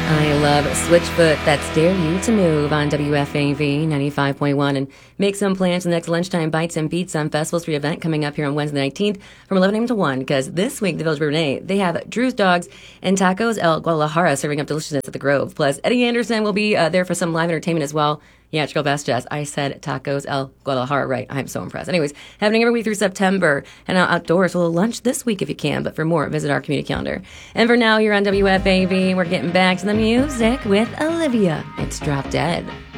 I love Switchfoot. That's Dare You to Move on WFAV 95.1. And make some plans for the next lunchtime Bites and Beats on Festival's free event coming up here on Wednesday the 19th from 11 a.m. to 1. Because this week, the Village Brunei, they have Drew's Dogs and Tacos El Guadalajara serving up deliciousness at the Grove. Plus, Eddie Anderson will be there for some live entertainment as well. Yeah, it's Girl Best Jazz. I said Tacos El Guadalajara right. I'm so impressed. Anyways, happening every week through September. And outdoors. We'll lunch this week if you can. But for more, visit our community calendar. And for now, you're on WFAV. We're getting back to the music with Olivia. It's Drop Dead.